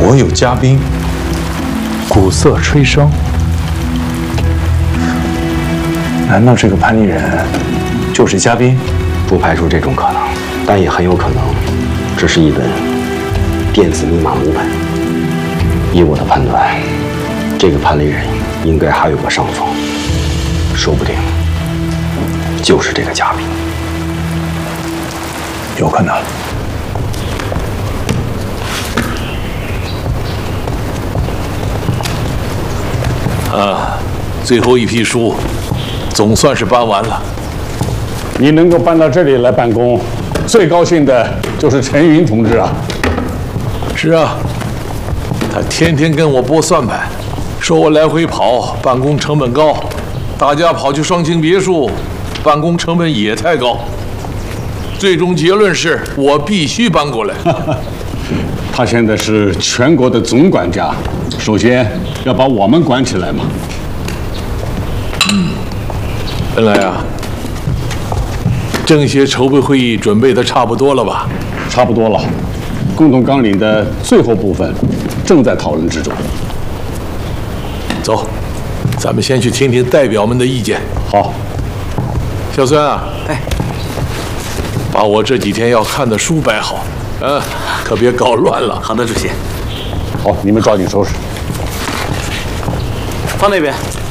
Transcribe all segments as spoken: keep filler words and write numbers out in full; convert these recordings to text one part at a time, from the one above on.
我有嘉宾， 鼓瑟吹笙。 难道这个潘丽人就是嘉宾？ 不排除这种可能，但也很有可能，这是一本电子密码模板。依我的判断，这个潘丽人应该还有个上峰，说不定就是这个嘉宾。 有可能。 啊，最后一批书总算是搬完了。 你能够搬到这里来办公，最高兴的就是陈云同志啊。 是啊，他天天跟我拨算盘，说我来回跑，办公成本高，大家跑去双清别墅，办公成本也太高。最终结论是我必须搬过来。 他现在是全国的总管家，首先要把我们管起来嘛。 嗯，本来啊，政协筹备会议准备的差不多了吧？ 差不多了，共同纲领的最后部分正在讨论之中。 走，咱们先去听听代表们的意见。 好， 小孙啊， 哎， 把我这几天要看的书摆好，啊，可别搞乱了。 好的，主席。 好，你们抓紧收拾。 放那边。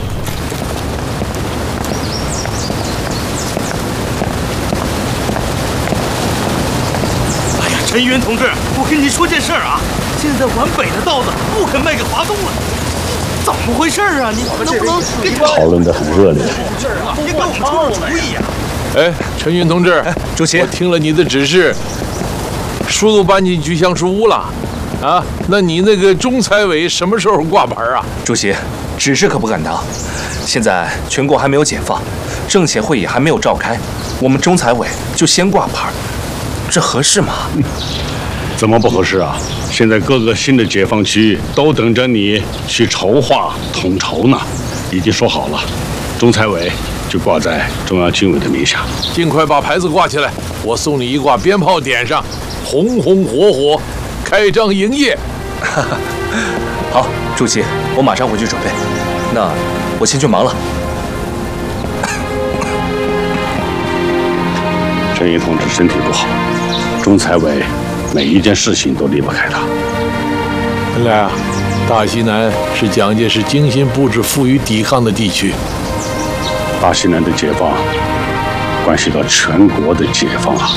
哎呀，陈云同志，我跟您说件事儿啊，现在皖北的稻子不肯卖给华东了，怎么回事啊？你能不能给讨论得很热烈。 你给我们出出主意呀？ 哎，陈云同志， 主席， 我听了你的指示，书都搬进局乡书屋了，啊，那你那个中财委什么时候挂牌啊？ 主席，指示可不敢当，现在全国还没有解放，政协会议还没有召开，我们中财委就先挂牌，这合适吗？ 怎么不合适啊？现在各个新的解放区都等着你去筹划统筹呢，已经说好了，中财委就挂在中央军委的名下。 尽快把牌子挂起来，我送你一挂鞭炮点上，红红火火，开张营业。 好，主席，我马上回去准备。那我先去忙了。 陈云同志身体不好，中财委每一件事情都离不开他。 原来啊，大西南是蒋介石精心布置赋予抵抗的地区。 大西南的解放，关系到全国的解放啊！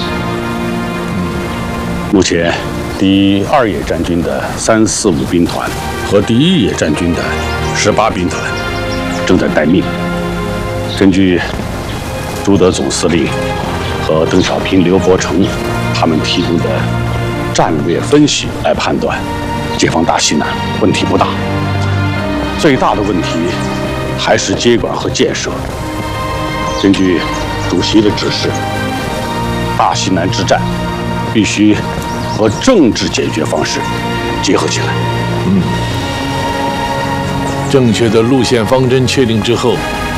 目前，第二野战军的三四五兵团和第一野战军的十八兵团正在待命。根据朱德总司令和邓小平、刘伯承他们提供的战略分析来判断，解放大西南问题不大。最大的问题还是接管和建设。根据主席的指示，大西南之战必须和政治解决方式结合起来。 嗯，正确的路线方针确定之后，